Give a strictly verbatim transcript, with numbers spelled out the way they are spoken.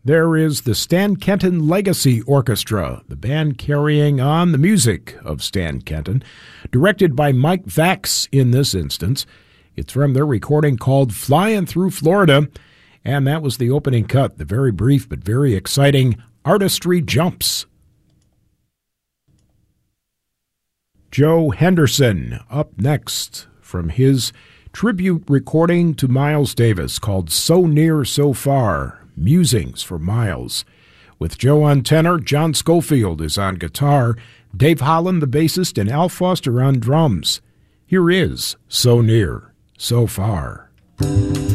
There is the Stan Kenton Legacy Orchestra, the band carrying on the music of Stan Kenton, directed by Mike Vax in this instance. It's from their recording called Flying Through Florida, and that was the opening cut, the very brief but very exciting Artistry Jumps. Joe Henderson up next from his tribute recording to Miles Davis called So Near, So Far, Musings for Miles. With Joe on tenor, John Schofield is on guitar, Dave Holland the bassist, and Al Foster on drums. Here is So Near, So Far.